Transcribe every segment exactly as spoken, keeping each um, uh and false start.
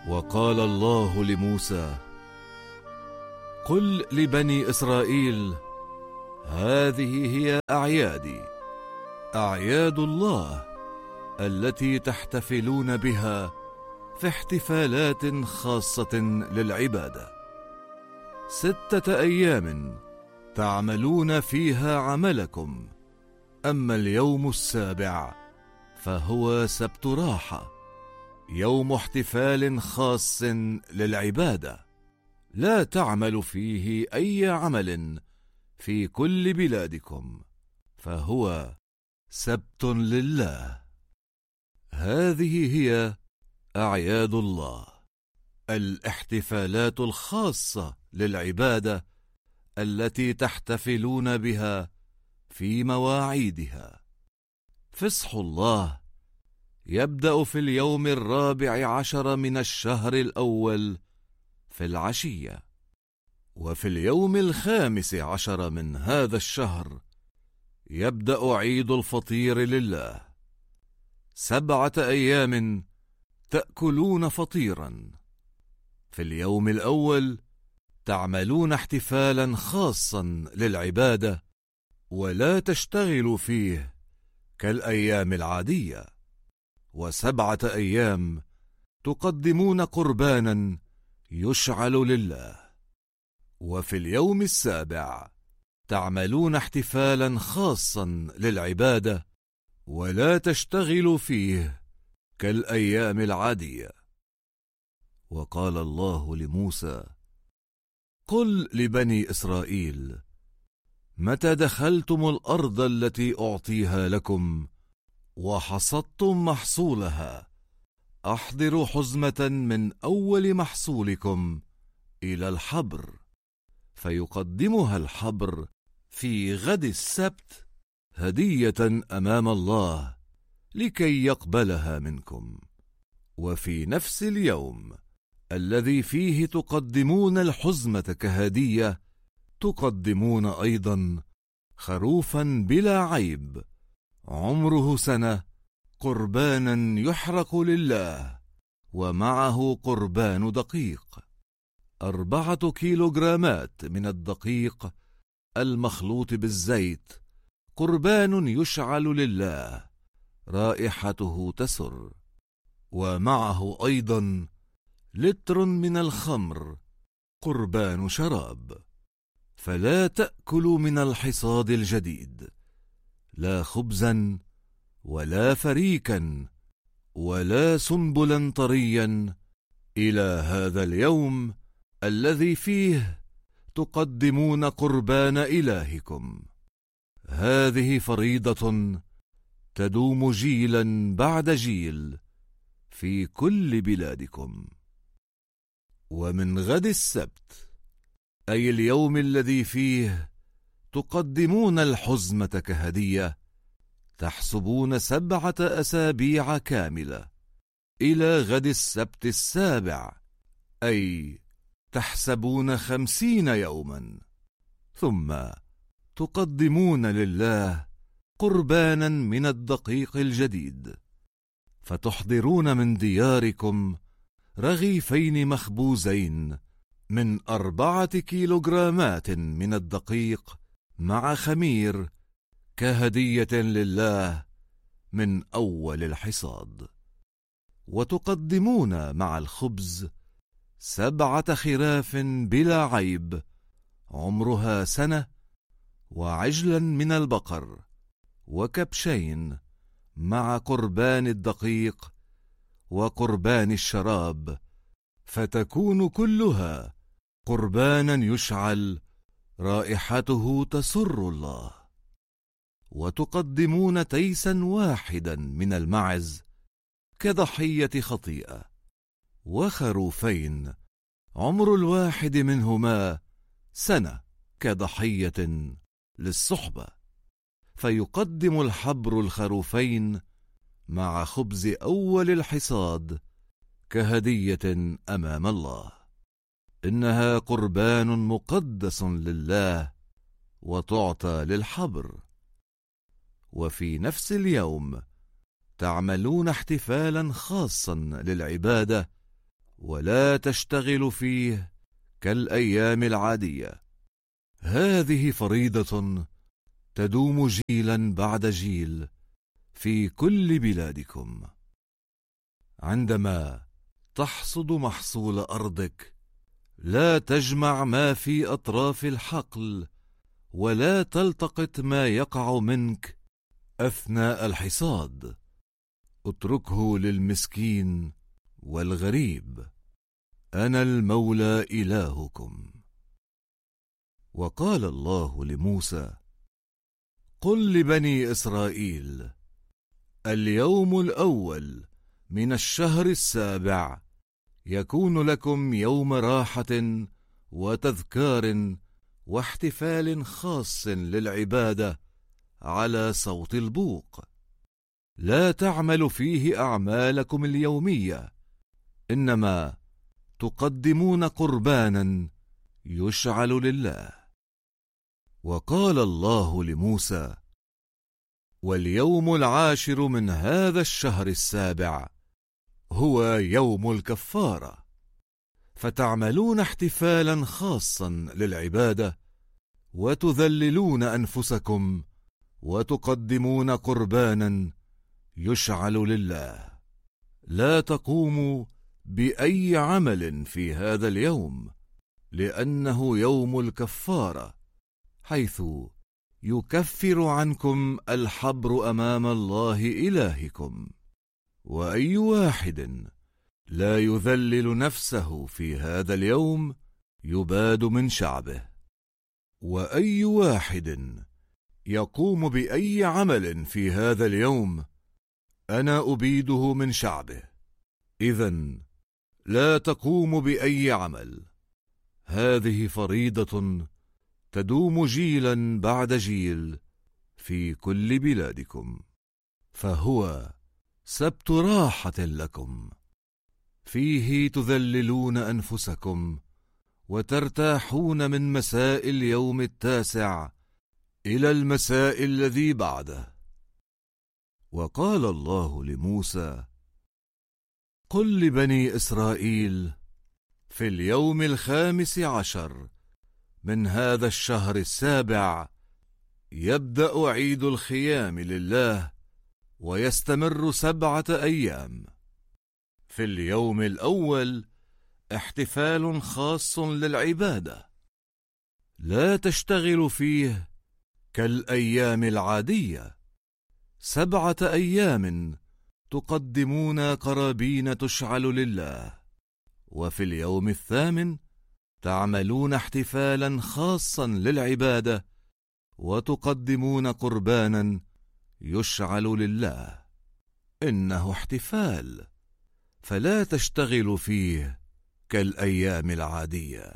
وقال الله لموسى: قل لبني إسرائيل: هذه هي أعيادي، أعياد الله التي تحتفلون بها في احتفالات خاصة للعبادة. ستة أيام تعملون فيها عملكم، أما اليوم السابع فهو سبت راحة، يوم احتفال خاص للعبادة، لا تعمل فيه أي عمل في كل بلادكم، فهو سبت لله. هذه هي أعياد الله، الاحتفالات الخاصة للعبادة التي تحتفلون بها في مواعيدها. فصح الله يبدأ في اليوم الرابع عشر من الشهر الأول في العشية، وفي اليوم الخامس عشر من هذا الشهر يبدأ عيد الفطير لله. سبعة أيام تأكلون فطيرا. في اليوم الأول تعملون احتفالا خاصا للعبادة، ولا تشتغلوا فيه كالأيام العادية. وسبعة أيام تقدمون قربانا يشعل لله. وفي اليوم السابع تعملون احتفالا خاصا للعبادة، ولا تشتغلوا فيه كالأيام العادية. وقال الله لموسى: قل لبني إسرائيل: متى دخلتم الأرض التي أعطيها لكم وحصدتم محصولها، أحضروا حزمة من أول محصولكم إلى الحبر، فيقدمها الحبر في غد السبت هدية أمام الله لكي يقبلها منكم. وفي نفس اليوم الذي فيه تقدمون الحزمة كهدية تقدمون أيضا خروفا بلا عيب عمره سنة، قربانا يحرق لله، ومعه قربان دقيق، أربعة كيلوغرامات من الدقيق المخلوط بالزيت، قربان يشعل لله، رائحته تسر. ومعه أيضا لتر من الخمر، قربان شراب. فلا تأكلوا من الحصاد الجديد، لا خبزا ولا فريكا ولا سنبلا طريا، إلى هذا اليوم الذي فيه تقدمون قربان إلهكم. هذه فريضة تدوم جيلا بعد جيل في كل بلادكم. ومن غد السبت، أي اليوم الذي فيه تقدمون الحزمة كهدية، تحسبون سبعة أسابيع كاملة إلى غد السبت السابع، أي تحسبون خمسين يوما، ثم تقدمون لله قربانا من الدقيق الجديد، فتحضرون من دياركم رغيفين مخبوزين من أربعة كيلوغرامات من الدقيق مع خمير كهدية لله من أول الحصاد. وتقدمون مع الخبز سبعة خراف بلا عيب عمرها سنة، وعجلا من البقر، وكبشين مع قربان الدقيق وقربان الشراب، فتكون كلها قربانا يشعل، رائحته تسر الله. وتقدمون تيسا واحدا من المعز كضحية خطيئة، وخروفين عمر الواحد منهما سنة كضحية للصحبة، فيقدم الحبر الخروفين مع خبز أول الحصاد كهدية أمام الله. إنها قربان مقدس لله، وتعطى للحبر. وفي نفس اليوم تعملون احتفالا خاصا للعبادة، ولا تشتغل فيه كالأيام العادية. هذه فريضة تدوم جيلا بعد جيل في كل بلادكم. عندما تحصد محصول أرضك لا تجمع ما في أطراف الحقل، ولا تلتقط ما يقع منك أثناء الحصاد، اتركه للمسكين والغريب. أنا المولى إلهكم. وقال الله لموسى: قل لبني إسرائيل: اليوم الأول من الشهر السابع يكون لكم يوم راحة وتذكار واحتفال خاص للعبادة على صوت البوق. لا تعمل فيه أعمالكم اليومية، إنما تقدمون قربانا يشعل لله. وقال الله لموسى: واليوم العاشر من هذا الشهر السابع هو يوم الكفارة، فتعملون احتفالا خاصا للعبادة، وتذللون أنفسكم، وتقدمون قربانا يشعل لله. لا تقوموا بأي عمل في هذا اليوم، لأنه يوم الكفارة، حيث يكفر عنكم الحبر أمام الله إلهكم. وأي واحد لا يذلل نفسه في هذا اليوم يباد من شعبه. وأي واحد يقوم بأي عمل في هذا اليوم أنا أبيده من شعبه. إذن لا تقوم بأي عمل. هذه فريضة تدوم جيلا بعد جيل في كل بلادكم، فهو سبت راحة لكم، فيه تذللون أنفسكم وترتاحون من مساء اليوم التاسع إلى المساء الذي بعده. وقال الله لموسى: قل لبني إسرائيل: في اليوم الخامس عشر من هذا الشهر السابع يبدأ عيد الخيام لله، ويستمر سبعة أيام. في اليوم الأول احتفال خاص للعبادة، لا تشتغل فيه كالأيام العادية. سبعة أيام تقدمون قرابين تشعل لله. وفي اليوم الثامن تعملون احتفالا خاصا للعبادة، وتقدمون قربانا يشعل لله. إنه احتفال، فلا تشتغل فيه كالأيام العادية.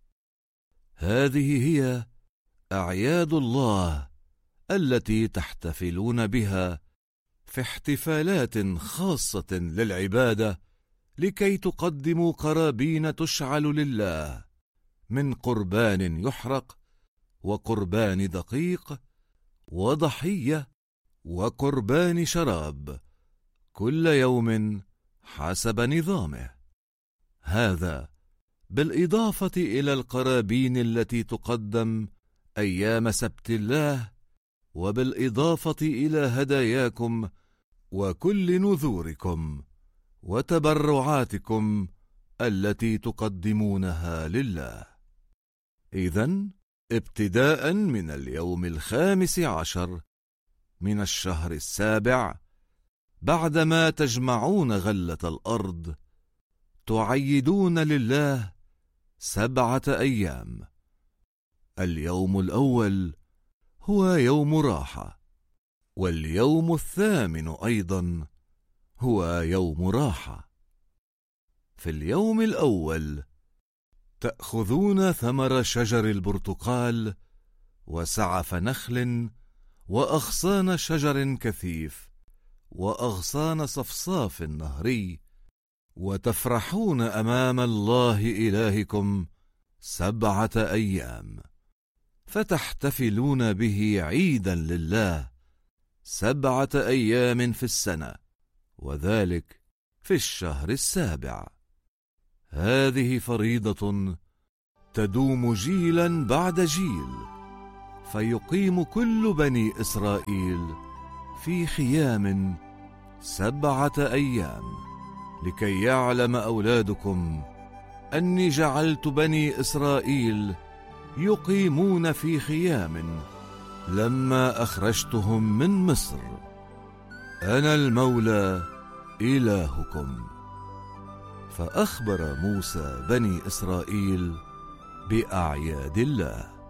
هذه هي أعياد الله التي تحتفلون بها في احتفالات خاصة للعبادة، لكي تقدموا قرابين تشعل لله من قربان يحرق، وقربان دقيق، وضحية، وقربان شراب، كل يوم حسب نظامه. هذا بالإضافة إلى القرابين التي تقدم أيام سبت الله، وبالإضافة إلى هداياكم وكل نذوركم وتبرعاتكم التي تقدمونها لله. إذن ابتداء من اليوم الخامس عشر من الشهر السابع، بعدما تجمعون غلة الأرض، تعيدون لله سبعة أيام. اليوم الأول هو يوم راحة، واليوم الثامن أيضا هو يوم راحة. في اليوم الأول تأخذون ثمر شجر البرتقال، وسعف نخل، وأغصان شجر كثيف، وأغصان صفصاف نهري، وتفرحون أمام الله إلهكم سبعة أيام، فتحتفلون به عيدا لله سبعة أيام في السنة، وذلك في الشهر السابع. هذه فريضة تدوم جيلا بعد جيل، فيقيم كل بني إسرائيل في خيام سبعة أيام، لكي يعلم أولادكم أني جعلت بني إسرائيل يقيمون في خيام لما أخرجتهم من مصر. أنا المولى إلهكم. فأخبر موسى بني إسرائيل بأعياد الله.